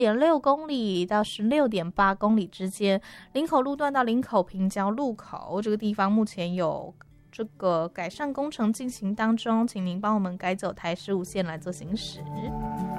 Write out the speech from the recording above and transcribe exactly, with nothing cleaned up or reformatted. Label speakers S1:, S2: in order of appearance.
S1: 点六公里到十六点八公里之间，林口路段到林口平交路口这个地方目前有这个改善工程进行当中，请您帮我们改走台十五线来做行驶。